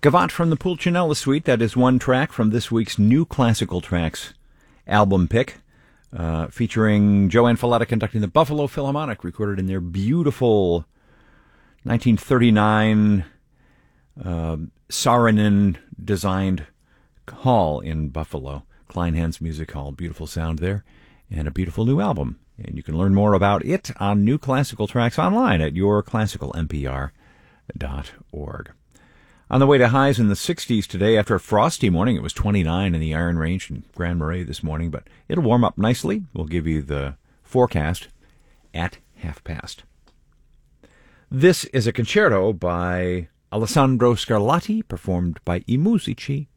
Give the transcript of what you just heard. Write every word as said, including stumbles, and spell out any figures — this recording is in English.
Gavotte from the Pulcinella Suite. That is one track from this week's New Classical Tracks album pick, uh, featuring Joanne Falletta conducting the Buffalo Philharmonic, recorded in their beautiful nineteen thirty-nine uh, Saarinen-designed hall in Buffalo, Kleinhans Music Hall. Beautiful sound there, and a beautiful new album. And you can learn more about it on New Classical Tracks online at your classical m p r dot org. On the way to highs in the sixties today after a frosty morning. It was twenty-nine in the Iron Range in Grand Marais this morning, but it'll warm up nicely. We'll give you the forecast at half past. This is a concerto by Alessandro Scarlatti, performed by I Musici